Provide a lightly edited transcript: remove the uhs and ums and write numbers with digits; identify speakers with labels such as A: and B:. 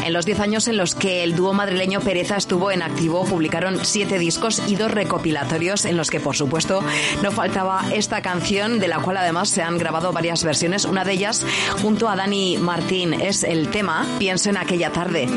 A: En los 10 años en los que el dúo madrileño Pereza estuvo en activo, publicaron 7 discos y 2 recopilatorios en los que, por supuesto, no faltaba esta canción, de la cual además se han grabado varias versiones. Una de ellas junto a Dani Martín es el tema Pienso en aquella tarde.